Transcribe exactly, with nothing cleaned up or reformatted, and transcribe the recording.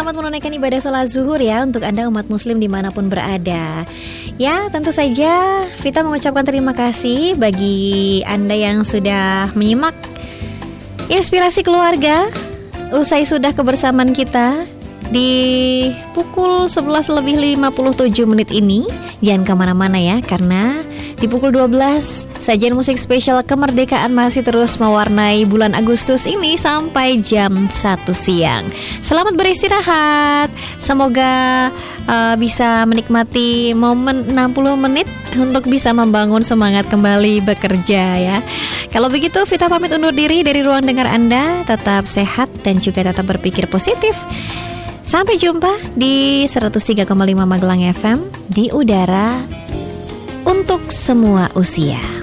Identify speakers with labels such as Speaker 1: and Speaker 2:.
Speaker 1: selamat menunaikan ibadah sholat zuhur ya untuk Anda umat muslim dimanapun berada. Ya, tentu saja Vita mengucapkan terima kasih bagi Anda yang sudah menyimak Inspirasi Keluarga. Usai sudah kebersamaan kita di pukul sebelas lebih lima puluh tujuh menit ini. Jangan kemana-mana ya, karena di pukul dua belas sajian musik spesial kemerdekaan masih terus mewarnai bulan Agustus ini sampai jam satu siang. Selamat beristirahat. Semoga uh, bisa menikmati momen enam puluh menit untuk bisa membangun semangat kembali bekerja ya. Kalau begitu Vita pamit undur diri dari ruang dengar Anda. Tetap sehat dan juga tetap berpikir positif. Sampai jumpa di seratus tiga koma lima Magelang F M di udara untuk semua usia.